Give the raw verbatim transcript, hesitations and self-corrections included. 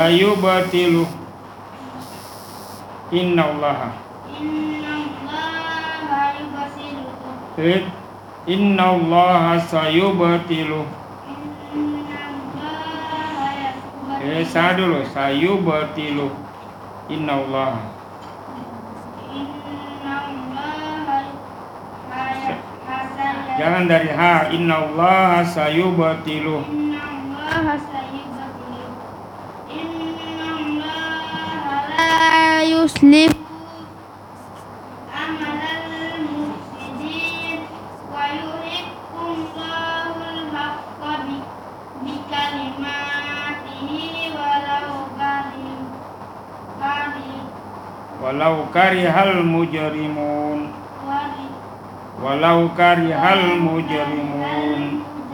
sayubatilu. Innallaha Innallaha yubasiluhu. Eh, Innallaha sayubatilu. Innallaha yubasiluhu. Eh, sah dulu, sayubatilu. Innallaha. Innallaha hasaya. Jangan dari ha. Innallaha sayubatilu. Innallaha sayubatilu. Innallaha la yuslih amalal mufsidin wa yuhiqqullahu al-haqqa bi kalimatihi walau karih karih Walau karihal mujrimun. wari Walau karihal mujrimun.